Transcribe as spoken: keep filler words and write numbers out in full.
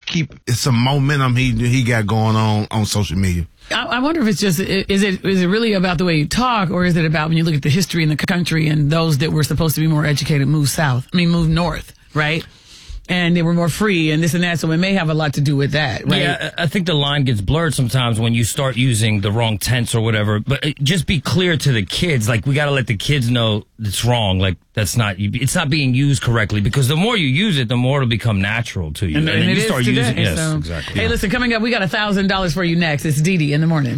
keep some momentum he he got going on on social media. I, I wonder if it's just, is it is it really about the way you talk, or is it about when you look at the history in the country and those that were supposed to be more educated move south, I mean, move north, right? And they were more free and this and that, so it may have a lot to do with that, right? Yeah, I think the line gets blurred sometimes when you start using the wrong tense or whatever. But just be clear to the kids. Like, we got to let the kids know it's wrong. Like, that's not, it's not being used correctly, because the more you use it, the more it'll become natural to you. And, and, and then it you is start today, using it. Yes, so. exactly. Hey, yeah. listen, coming up, we got one thousand dollars for you next. It's Dee Dee in the morning.